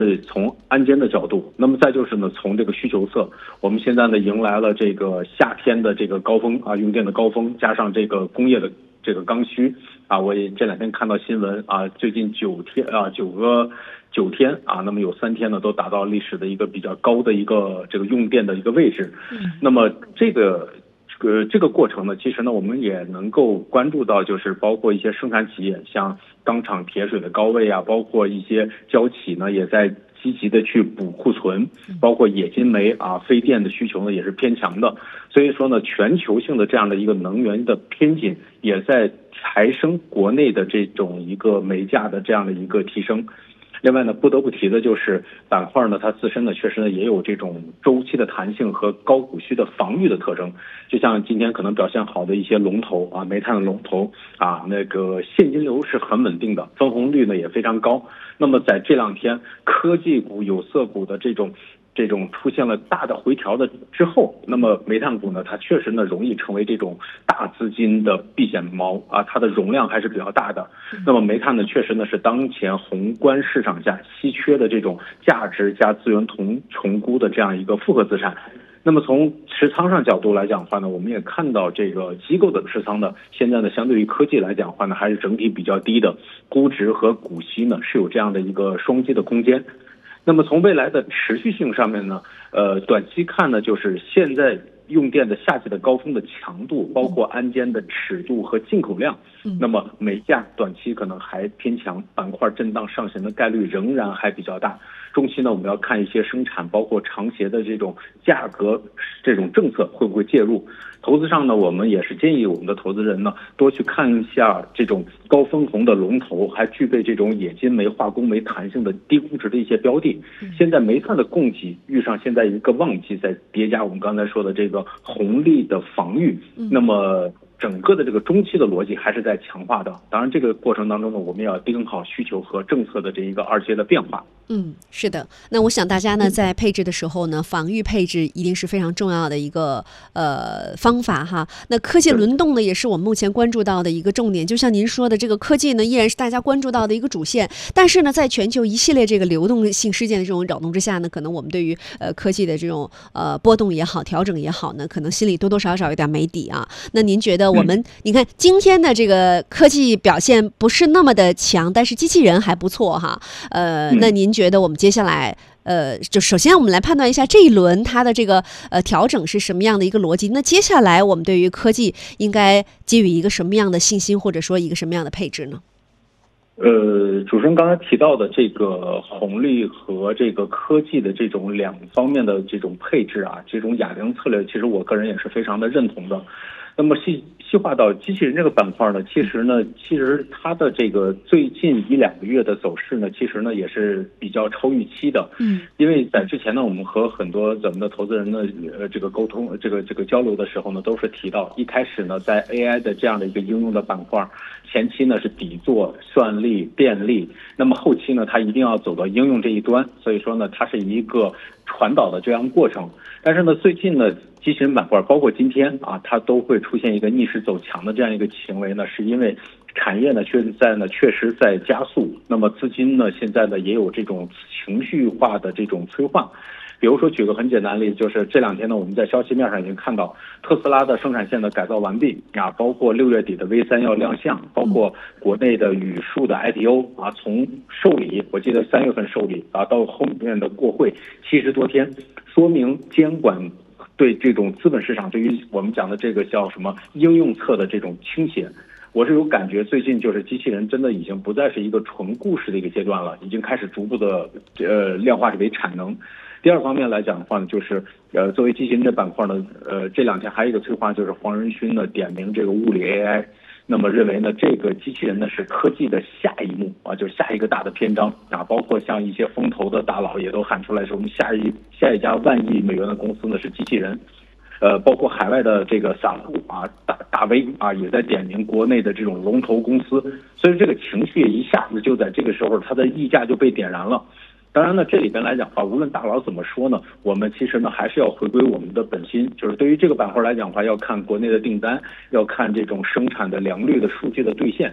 从安监的角度，那么再就是呢，从这个需求侧，我们现在呢迎来了这个夏天的这个高峰啊，用电的高峰，加上这个工业的这个刚需啊，我也这2天看到新闻啊，最近9天啊，那么有3天呢都达到历史的一个比较高的一个这个用电的一个位置，那么这个过程呢，其实呢，我们也能够关注到，就是包括一些生产企业，像钢厂铁水的高位啊，包括一些交企呢，也在积极的去补库存，包括冶金煤啊、非电的需求呢也是偏强的，所以说呢，全球性的这样的一个能源的偏紧，也在抬升国内的这种一个煤价的这样的一个提升。另外呢，不得不提的就是板块呢，它自身呢确实呢也有这种周期的弹性和高股息的防御的特征。就像今天可能表现好的一些龙头啊，煤炭的龙头啊，那个现金流是很稳定的，分红率呢也非常高。那么在这2天，科技股、有色股的这种出现了大的回调的之后，那么煤炭股呢，它确实呢容易成为这种大资金的避险锚啊，它的容量还是比较大的。那么煤炭呢，确实呢是当前宏观市场下稀缺的这种价值加资源重估的这样一个复合资产。那么从持仓上角度来讲的话呢，我们也看到这个机构的持仓呢，现在呢相对于科技来讲的话呢，还是整体比较低的，估值和股息呢是有这样的一个双击的空间。那么从未来的持续性上面呢，短期看呢，就是现在用电的夏季的高峰的强度，包括安监的尺度和进口量，那么煤价短期可能还偏强，板块震荡上行的概率仍然还比较大。中期呢，我们要看一些生产包括长协的这种价格这种政策会不会介入。投资上呢，我们也是建议我们的投资人呢多去看一下这种高分红的龙头，还具备这种冶金煤、化工煤弹性的低估值的一些标的。现在煤炭的供给遇上现在一个旺季，在叠加我们刚才说的这个红利的防御，那么整个的这个中期的逻辑还是在强化的。当然，这个过程当中呢，我们也要盯好需求和政策的这一个2阶的变化。 是的。那我想大家呢，在配置的时候呢，防御配置一定是非常重要的一个方法哈。那科技轮动呢，也是我们目前关注到的一个重点。就像您说的，这个科技呢，依然是大家关注到的一个主线。但是呢，在全球一系列这个流动性事件的这种扰动之下呢，可能我们对于科技的这种波动也好、调整也好呢，可能心里多多少少有点没底啊。那您觉得我们，你看今天的这个科技表现不是那么的强，但是机器人还不错哈。那您觉得我们接下来就首先我们来判断一下这一轮它的这个调整是什么样的一个逻辑？那接下来我们对于科技应该给予一个什么样的信心，或者说一个什么样的配置呢？ 主持人刚才提到的这个红利和这个科技的这种2方面的这种配置啊，这种哑铃策略，其实我个人也是非常的认同的。那么细化到机器人这个板块呢，其实它的这个最近1-2个月的走势呢，其实呢也是比较超预期的。因为在之前呢，我们和很多咱们的投资人呢，这个沟通，这个交流的时候呢，都是提到，一开始呢，在 AI 的这样的一个应用的板块，前期呢是底座、算力、电力，那么后期呢，它一定要走到应用这一端，所以说呢，它是一个传导的这样过程。但是呢，最近呢，机器人板块包括今天啊，它都会出现一个逆势走强的这样一个行为呢，是因为产业呢确实在加速，那么资金呢现在呢也有这种情绪化的这种催化。比如说举个很简单的例子，就是这2天呢，我们在消息面上已经看到特斯拉的生产线的改造完毕啊，包括6月底的 V3 要亮相，包括国内的宇树的 IPO 啊，从受理，我记得3月份受理啊，到后面的过会70多天，说明监管对这种资本市场对于我们讲的这个叫什么应用侧的这种倾斜。我是有感觉，最近就是机器人真的已经不再是一个纯故事的一个阶段了，已经开始逐步的量化为产能。第二方面来讲的话呢，就是作为机器人这板块呢，这2天还有一个催化，就是黄仁勋呢点名这个物理 AI， 那么认为呢这个机器人呢是科技的下一幕啊，就是下一个大的篇章啊，包括像一些风投的大佬也都喊出来说，我们下一家1万亿美元的公司呢是机器人。包括海外的这个散户啊，大 V 啊，也在点名国内的这种龙头公司，所以这个情绪一下子就在这个时候，它的溢价就被点燃了。当然呢，这里边来讲的话，无论大佬怎么说呢，我们其实呢还是要回归我们的本心，就是对于这个板块来讲的话，要看国内的订单，要看这种生产的良率的数据的兑现。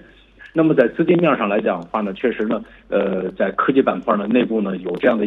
那么在资金面上来讲的话呢，确实呢，在科技板块呢内部呢有这样的